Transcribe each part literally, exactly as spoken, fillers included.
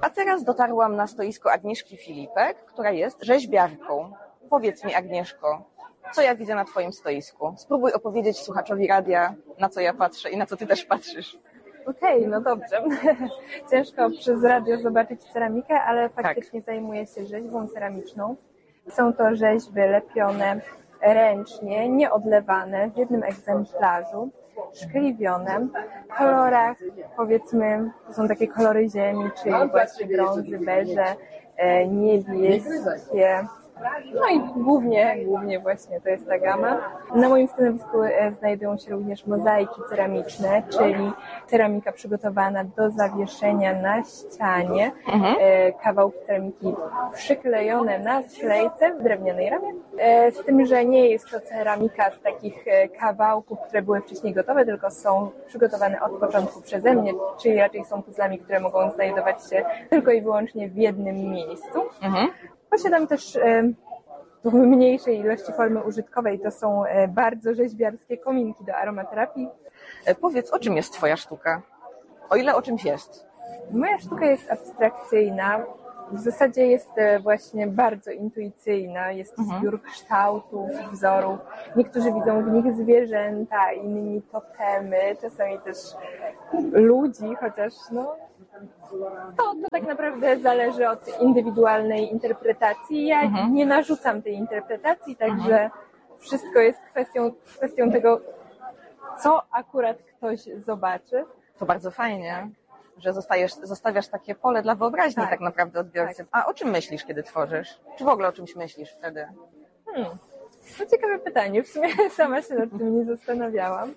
A teraz dotarłam na stoisko Agnieszki Filipek, która jest rzeźbiarką. Powiedz mi, Agnieszko, co ja widzę na twoim stoisku? Spróbuj opowiedzieć słuchaczowi radia, na co ja patrzę i na co ty też patrzysz. Okej, okay, no dobrze. Ciężko przez radio zobaczyć ceramikę, ale faktycznie tak. Zajmuję się rzeźbą ceramiczną. Są to rzeźby lepione ręcznie, nieodlewane w jednym egzemplarzu, szkliwione w kolorach, powiedzmy, to są takie kolory ziemi, czyli właśnie brązy, beże, niebieskie. No i głównie, głównie właśnie to jest ta gama. Na moim stanowisku znajdują się również mozaiki ceramiczne, czyli ceramika przygotowana do zawieszenia na ścianie. Mhm. Kawałki ceramiki przyklejone na sklejce w drewnianej ramie. Z tym, że nie jest to ceramika z takich kawałków, które były wcześniej gotowe, tylko są przygotowane od początku przeze mnie, czyli raczej są puzzlami, które mogą znajdować się tylko i wyłącznie w jednym miejscu. Mhm. Posiadam też e, w mniejszej ilości formy użytkowej, to są e, bardzo rzeźbiarskie kominki do aromaterapii. E, powiedz, o czym jest twoja sztuka? O ile o czymś jest? Moja sztuka jest abstrakcyjna. W zasadzie jest właśnie bardzo intuicyjna. Jest to mhm. zbiór kształtów, wzorów. Niektórzy widzą w nich zwierzęta, inni totemy, czasami też ludzi, chociaż no, to, to tak naprawdę zależy od indywidualnej interpretacji. Ja mhm. nie narzucam tej interpretacji, także mhm. wszystko jest kwestią, kwestią tego, co akurat ktoś zobaczy. To bardzo fajnie, że zostajesz, zostawiasz takie pole dla wyobraźni tak, tak naprawdę odbiorcy. Tak. A o czym myślisz, kiedy tworzysz? Czy w ogóle o czymś myślisz wtedy? Hmm. To ciekawe pytanie. W sumie sama się nad tym nie zastanawiałam.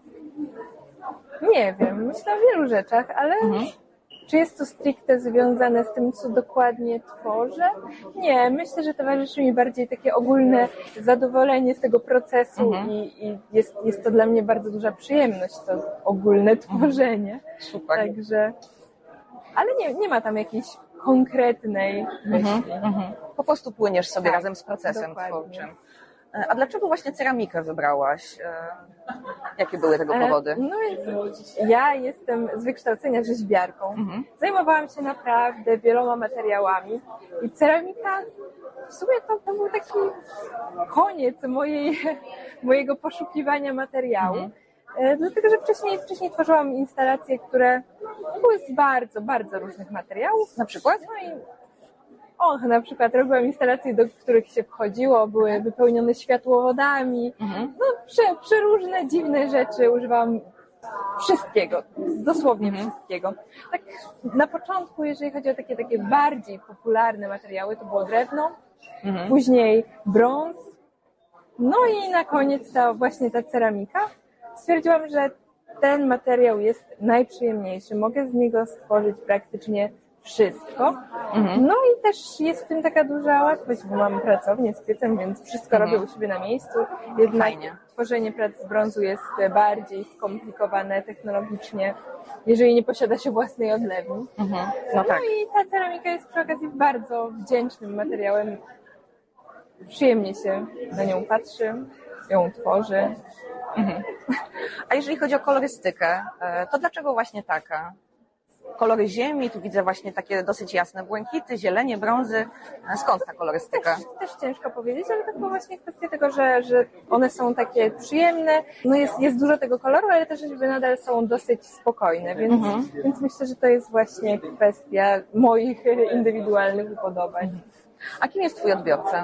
Nie wiem. Myślę o wielu rzeczach, ale mhm. czy jest to stricte związane z tym, co dokładnie tworzę? Nie. Myślę, że towarzyszy mi bardziej takie ogólne zadowolenie z tego procesu mhm. i, i jest, jest to dla mnie bardzo duża przyjemność, to ogólne tworzenie. Super. Także, ale nie, nie ma tam jakiejś konkretnej myśli. Mhm. Mhm. Po prostu płyniesz sobie tak, razem z procesem dokładnie. Twórczym. A dlaczego właśnie ceramikę wybrałaś? Jakie były tego powody? No więc ja jestem z wykształcenia rzeźbiarką. Mhm. Zajmowałam się naprawdę wieloma materiałami i ceramika w sumie to, to był taki koniec mojej, mojego poszukiwania materiału. Mhm. Dlatego, że wcześniej, wcześniej tworzyłam instalacje, które były z bardzo, bardzo różnych materiałów. Na przykład? No i O, na przykład robiłam instalacje, do których się wchodziło, były wypełnione światłowodami, mhm. no prze, przeróżne, dziwne rzeczy, używałam wszystkiego, dosłownie mhm. wszystkiego. Tak na początku, jeżeli chodzi o takie, takie bardziej popularne materiały, to było drewno, mhm. później brąz, no i na koniec ta właśnie ta ceramika. Stwierdziłam, że ten materiał jest najprzyjemniejszy, mogę z niego stworzyć praktycznie wszystko. Mhm. No i też jest w tym taka duża łatwość, bo mam pracownię z piecem, więc wszystko mhm. robię u siebie na miejscu. Jednak Fajnie. Tworzenie prac z brązu jest bardziej skomplikowane technologicznie, jeżeli nie posiada się własnej odlewni. Mhm. No, no tak. i ta ceramika jest przy okazji bardzo wdzięcznym materiałem. Przyjemnie się na nią patrzy, ją tworzy. Mhm. A jeżeli chodzi o kolorystykę, to dlaczego właśnie taka? Kolory ziemi, tu widzę właśnie takie dosyć jasne błękity, zielenie, brązy. Skąd ta kolorystyka? Też, też ciężko powiedzieć, ale to była właśnie kwestia tego, że, że one są takie przyjemne. No jest, jest dużo tego koloru, ale też żeby nadal są dosyć spokojne, więc, mhm. więc myślę, że to jest właśnie kwestia moich indywidualnych upodobań. Mhm. A kim jest twój odbiorca?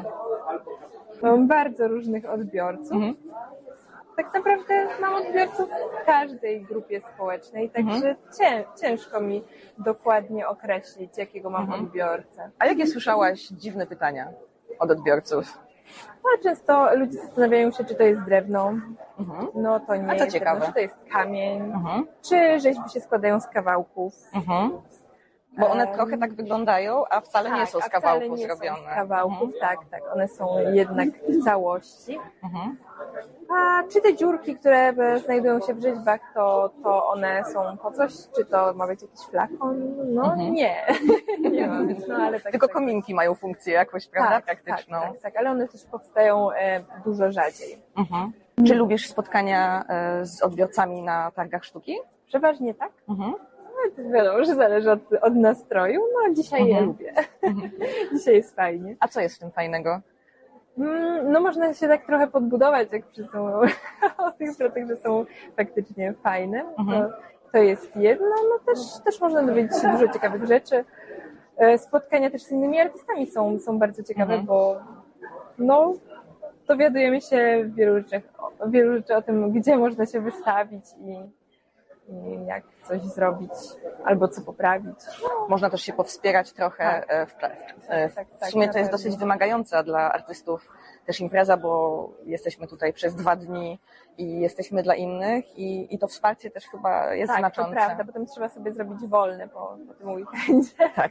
Mam bardzo różnych odbiorców. Mhm. Tak naprawdę mam odbiorców w każdej grupie społecznej, także mhm. cię, ciężko mi dokładnie określić, jakiego mam mhm. odbiorcę. A jakie słyszałaś dziwne pytania od odbiorców? No, często ludzie zastanawiają się, czy to jest drewno. Mhm. No to nie A to jest ciekawe. drewno, czy to jest kamień, mhm. czy rzeźby się składają z kawałków. Mhm. Bo one trochę tak wyglądają, a wcale tak, nie są z kawałków zrobione. Są z kawałków, mhm. tak, tak. One są jednak w całości. Mhm. A czy te dziurki, które znajdują się w rzeźbach, to, to one są po coś? Czy to ma być jakiś flakon? No mhm. nie. nie ma być. No, ale tak, Tylko tak, kominki mają funkcję jakąś, prawda, tak, praktyczną. Tak, tak, tak, ale one też powstają e, dużo rzadziej. Mhm. Czy lubisz spotkania e, z odbiorcami na targach sztuki? Przeważnie tak. Mhm. to wiadomo, że zależy od, od nastroju, no dzisiaj Mhm. je lubię. Dzisiaj jest fajnie. A co jest w tym fajnego? Mm, No można się tak trochę podbudować, jak przy są o tych pracach, że są faktycznie fajne. Mhm. To, to jest jedno, no też, też można dowiedzieć się dużo ciekawych rzeczy. E, Spotkania też z innymi artystami są, są bardzo ciekawe, Mhm. bo no, dowiadujemy się wielu rzeczy, wielu rzeczy o tym, gdzie można się wystawić i, i jak coś zrobić albo co poprawić. Można też się powspierać trochę. Tak. e, W, e, w, Tak, w tak, sumie na to jest pewno. dosyć wymagająca dla artystów też impreza, bo jesteśmy tutaj przez dwa dni i jesteśmy dla innych i, i to wsparcie też chyba jest Tak, to znaczące. prawda, potem trzeba sobie zrobić wolne po, po tym weekendzie. Tak,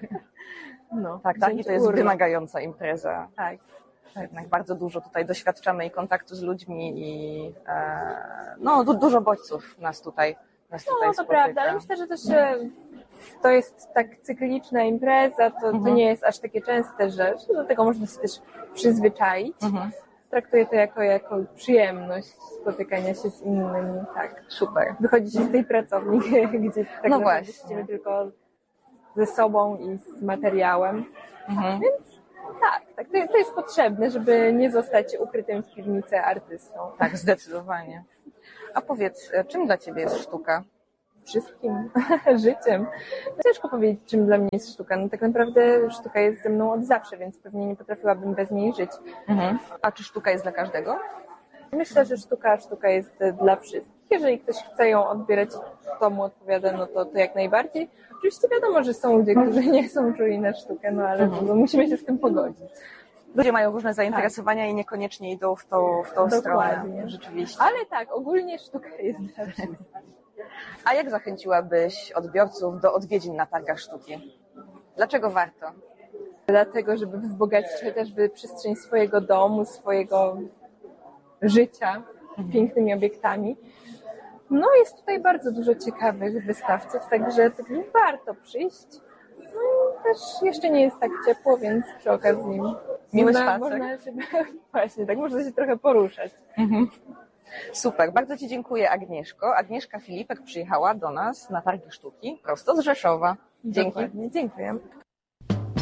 No, tak, tak. I wziąć to jest urlop. wymagająca impreza. Tak. Jednak bardzo dużo tutaj doświadczamy i kontaktu z ludźmi i e, no du, dużo bodźców nas tutaj nas tutaj No to spotyka. prawda, ale myślę, że też e, to jest tak cykliczna impreza, to, to Mhm. nie jest aż takie częste, że, że do tego można się też przyzwyczaić. Mhm. Traktuję to jako, jako przyjemność spotykania się z innymi, tak. Super. Wychodzi się z tej pracowni, gdzie tak No naprawdę właśnie. siedzimy tylko ze sobą i z materiałem. Mhm. Więc tak, tak to, jest, to jest potrzebne, żeby nie zostać ukrytym w piwnicy artystą. Tak, zdecydowanie. A powiedz, e, czym dla Ciebie jest sztuka? Wszystkim życiem. Ciężko powiedzieć, czym dla mnie jest sztuka. No tak naprawdę sztuka jest ze mną od zawsze, więc pewnie nie potrafiłabym bez niej żyć. Mhm. A czy sztuka jest dla każdego? Myślę, że sztuka, sztuka jest dla wszystkich. Jeżeli ktoś chce ją odbierać, to mu odpowiada, no to, to jak najbardziej. Oczywiście wiadomo, że są ludzie, którzy nie są czuli na sztukę, no ale no, musimy się z tym pogodzić. Ludzie mają różne zainteresowania i niekoniecznie idą w tą, w tą stronę. Dokładnie. Rzeczywiście. Ale tak, ogólnie sztuka jest dla wszystkich. A jak zachęciłabyś odbiorców do odwiedzin na targach sztuki? Dlaczego warto? Dlatego, żeby wzbogacić chociażby przestrzeń swojego domu, swojego życia pięknymi obiektami. No jest tutaj bardzo dużo ciekawych wystawców, także tak warto przyjść. No i też jeszcze nie jest tak ciepło, więc przy okazji Miły można, spacer. można się, właśnie tak, można się trochę poruszać. Super, bardzo Ci dziękuję, Agnieszko. Agnieszka Filipek przyjechała do nas na targi sztuki prosto z Rzeszowa. Dzięki. Dokładnie, dziękuję.